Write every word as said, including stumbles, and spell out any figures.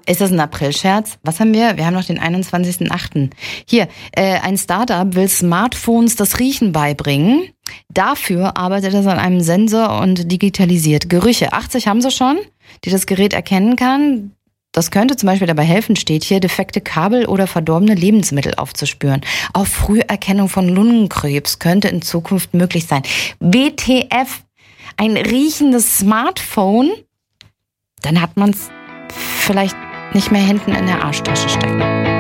Ist das ein Aprilscherz? Was haben wir? Wir haben noch den einundzwanzigsten achten Hier, äh, ein Startup will Smartphones das Riechen beibringen. Dafür arbeitet es an einem Sensor und digitalisiert Gerüche. achtzig haben sie schon, die das Gerät erkennen kann. Das könnte zum Beispiel dabei helfen, steht hier, defekte Kabel oder verdorbene Lebensmittel aufzuspüren. Auch Früherkennung von Lungenkrebs könnte in Zukunft möglich sein. W T F, ein riechendes Smartphone? Dann hat man es vielleicht nicht mehr hinten in der Arschtasche stecken.